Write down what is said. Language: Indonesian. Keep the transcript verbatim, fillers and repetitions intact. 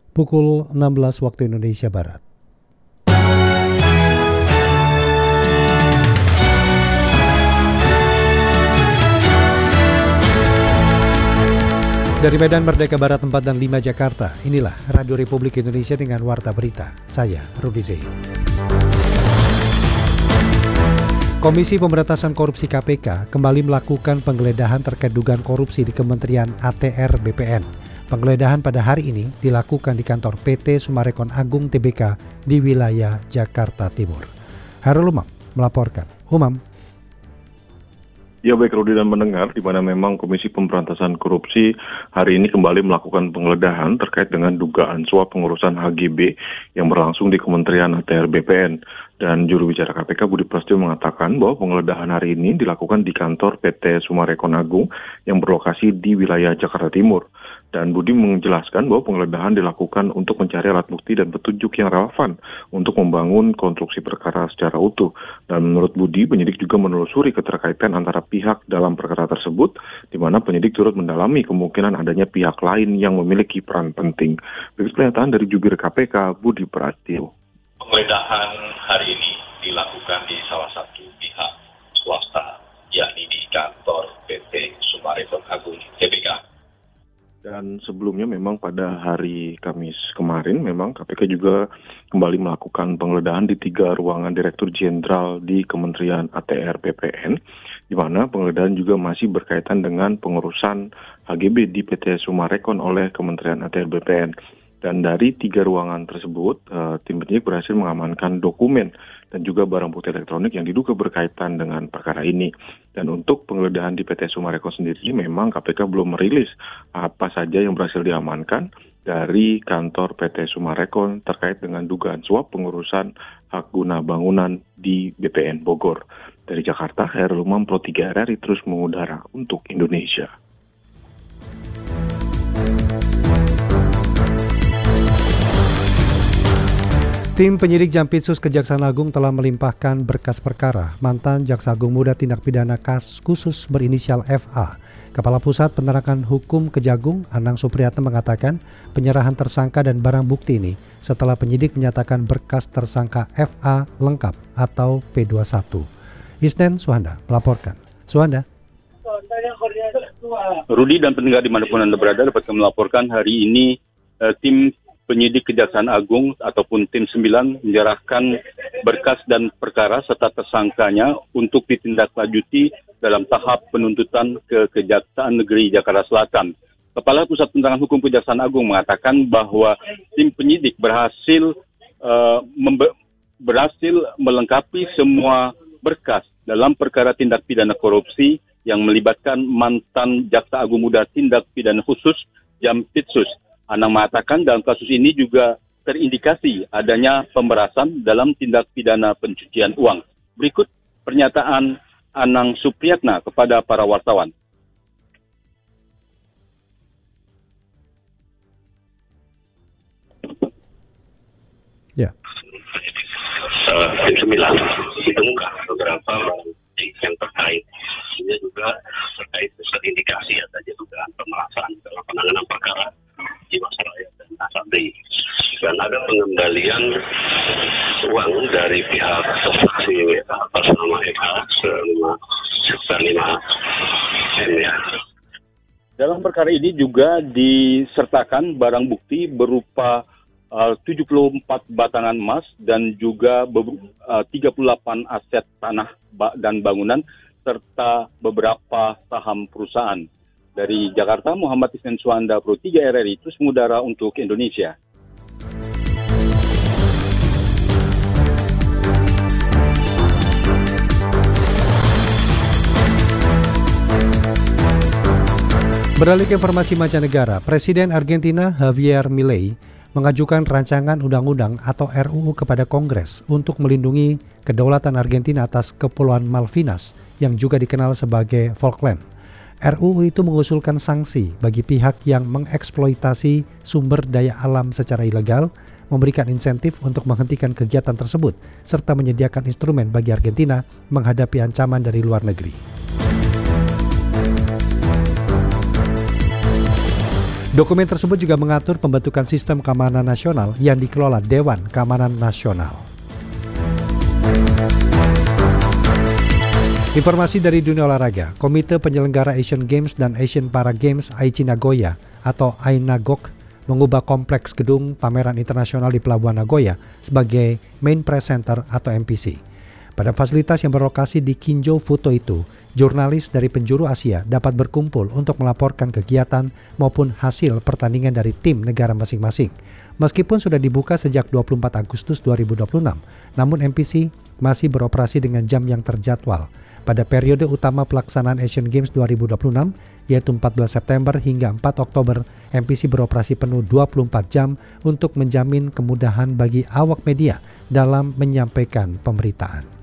pukul enam belas waktu Indonesia Barat. Dari Medan Merdeka Barat empat dan lima Jakarta, inilah Radio Republik Indonesia dengan Warta Berita. Saya Rudi Zain. Komisi Pemberantasan Korupsi K P K kembali melakukan penggeledahan terkait dugaan korupsi di Kementerian A T R B P N. Penggeledahan pada hari ini dilakukan di kantor P T Summarecon Agung T B K di wilayah Jakarta Timur. Hairul Umam melaporkan. Umam. Ya baik Rudi dan mendengar, di mana memang Komisi Pemberantasan Korupsi hari ini kembali melakukan penggeledahan terkait dengan dugaan suap pengurusan H G B yang berlangsung di Kementerian A T R B P N. Dan juru bicara K P K Budi Prasetyo mengatakan bahwa penggeledahan hari ini dilakukan di kantor P T Summarecon Agung yang berlokasi di wilayah Jakarta Timur. Dan Budi menjelaskan bahwa penggeledahan dilakukan untuk mencari alat bukti dan petunjuk yang relevan untuk membangun konstruksi perkara secara utuh. Dan menurut Budi, penyidik juga menelusuri keterkaitan antara pihak dalam perkara tersebut, di mana penyidik turut mendalami kemungkinan adanya pihak lain yang memiliki peran penting. Berikut pernyataan dari jubir K P K Budi Prasetyo. Penggeledahan hari ini dilakukan di salah satu pihak swasta, yakni di kantor P T Summarecon Agung T B K. Dan sebelumnya memang pada hari Kamis kemarin memang K P K juga kembali melakukan penggeledahan di tiga ruangan Direktur Jenderal di Kementerian A T R B P N, di mana penggeledahan juga masih berkaitan dengan pengurusan H G B di P T Summarecon oleh Kementerian A T R B P N. Dan dari tiga ruangan tersebut, uh, tim penyidik berhasil mengamankan dokumen dan juga barang bukti elektronik yang diduga berkaitan dengan perkara ini. Dan untuk penggeledahan di P T Summarecon sendiri, memang K P K belum merilis apa saja yang berhasil diamankan dari kantor P T Summarecon terkait dengan dugaan suap pengurusan hak guna bangunan di B P N Bogor. Dari Jakarta, Hairul Umam Pro tiga R R I terus mengudara untuk Indonesia. Tim penyidik Jampitsus Kejaksaan Agung telah melimpahkan berkas perkara mantan Jaksa Agung Muda Tindak Pidana Kas Khusus berinisial F A. Kepala Pusat Penerangan Hukum Kejagung, Anang Supriyatna mengatakan penyerahan tersangka dan barang bukti ini setelah penyidik menyatakan berkas tersangka F A lengkap atau P dua puluh satu. Isnen Suhanda melaporkan. Suhanda. Rudi dan pendengar dimanapun Anda berada dapat melaporkan hari ini eh, tim penyidik Kejaksaan Agung ataupun tim sembilan menyerahkan berkas dan perkara serta tersangkanya untuk ditindaklanjuti dalam tahap penuntutan ke Kejaksaan Negeri Jakarta Selatan. Kepala Pusat Penerangan Hukum Kejaksaan Agung mengatakan bahwa tim penyidik berhasil uh, membe- berhasil melengkapi semua berkas dalam perkara tindak pidana korupsi yang melibatkan mantan Jaksa Agung Muda Tindak Pidana Khusus Jampitsus. Anang mengatakan dalam kasus ini juga terindikasi adanya pemerasan dalam tindak pidana pencucian uang. Berikut pernyataan Anang Supriyatna kepada para wartawan. Ya. Tim sembilan ditemukan beberapa bukti yang terkait. Ini juga terkait terindikasi adanya dugaan pemerasan dalam penanganan perkara di Masyarakat dan Asabri. Dan ada pengembalian uang dari pihak saksi atas nama F A sekitar lima M ya. Dalam perkara ini juga disertakan barang bukti berupa uh, tujuh puluh empat batangan emas dan juga be- uh, tiga puluh delapan aset tanah ba- dan bangunan serta beberapa saham perusahaan. Dari Jakarta, Muhammad Isnen Suhanda Pro tiga R R I terus mengudara untuk Indonesia. Beralih ke informasi mancanegara, Presiden Argentina Javier Milei mengajukan rancangan undang-undang atau R U U kepada Kongres untuk melindungi kedaulatan Argentina atas Kepulauan Malvinas yang juga dikenal sebagai Falkland. R U U itu mengusulkan sanksi bagi pihak yang mengeksploitasi sumber daya alam secara ilegal, memberikan insentif untuk menghentikan kegiatan tersebut, serta menyediakan instrumen bagi Argentina menghadapi ancaman dari luar negeri. Dokumen tersebut juga mengatur pembentukan sistem keamanan nasional yang dikelola Dewan Keamanan Nasional. Informasi dari dunia olahraga, Komite Penyelenggara Asian Games dan Asian Para Games Aichi Nagoya atau AINAGOK mengubah kompleks gedung pameran internasional di Pelabuhan Nagoya sebagai Main Press Center atau M P C. Pada fasilitas yang berlokasi di Kinjo Futo itu, jurnalis dari penjuru Asia dapat berkumpul untuk melaporkan kegiatan maupun hasil pertandingan dari tim negara masing-masing. Meskipun sudah dibuka sejak dua puluh empat Agustus dua ribu dua puluh enam, namun M P C masih beroperasi dengan jam yang terjadwal. Pada periode utama pelaksanaan Asian Games dua ribu dua puluh enam, yaitu empat belas September hingga empat Oktober, M P C beroperasi penuh dua puluh empat jam untuk menjamin kemudahan bagi awak media dalam menyampaikan pemberitaan.